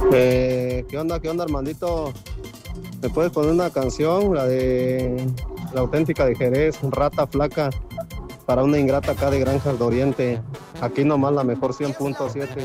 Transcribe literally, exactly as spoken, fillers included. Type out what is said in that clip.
Eh, ¿qué onda, qué onda, Armandito? ¿Me puedes poner una canción? La de La Auténtica de Jerez, Rata Flaca, para una ingrata acá de Granjas de Oriente. Aquí nomás la mejor cien punto siete.